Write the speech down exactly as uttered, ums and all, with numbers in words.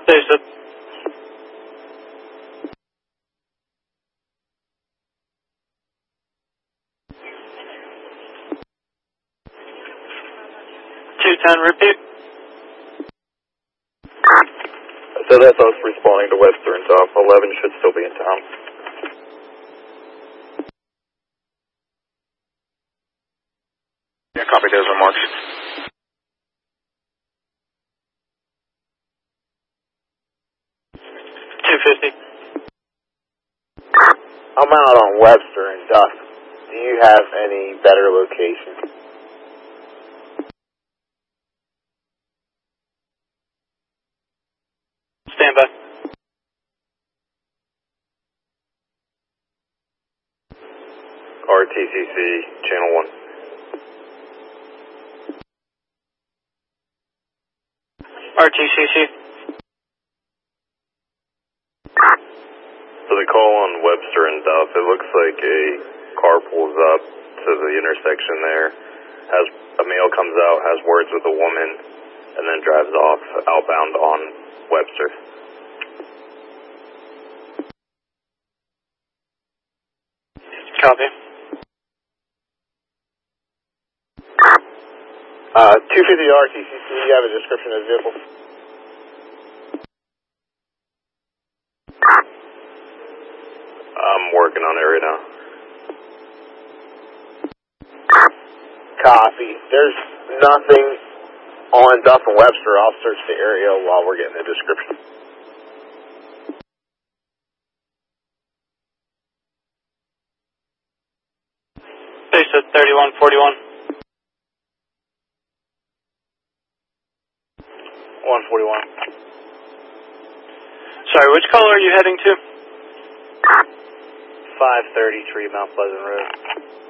Station. two ten, repeat. So that's us responding to Webster and Duff. eleven should still be in town. Yeah, copy those remarks. two fifty. I'm out on Webster and Duff. Do you have any better location? Stand by. R T C C, channel one. R T C C. So they call on Webster and Duff. It looks like a car pulls up to the intersection there, has a male comes out, has words with a woman, and then drives off outbound on Webster. Copy. Uh, two fifty R T C C, you have a description of the vehicle? I'm working on it right now. Copy. There's nothing on Duff and Webster. I'll search the area while we're getting the description. Station thirty-one forty-one. one forty-one. Sorry, which caller are you heading to? five thirty-three Mount Pleasant Road.